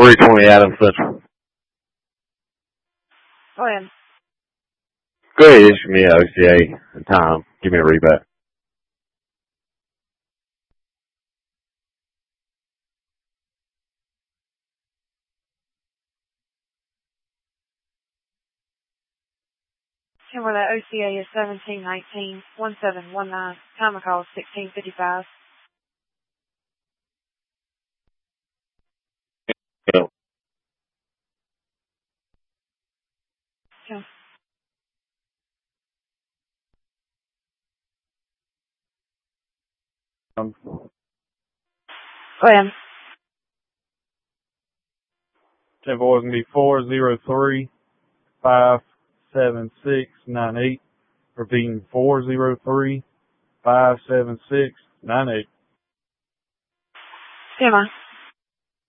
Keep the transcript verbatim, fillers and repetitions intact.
three twenty Adams Central. Go ahead. Go ahead, issue me an O C A and time. Give me a read back. And where that O C A is seventeen nineteen one seven one nine. Time of call is sixteen fifty-five. Yeah. Yeah. Um, Go ahead. ten four is going to be four zero three five seven six nine eight. Repeating four zero three five seven six nine eight. C M I.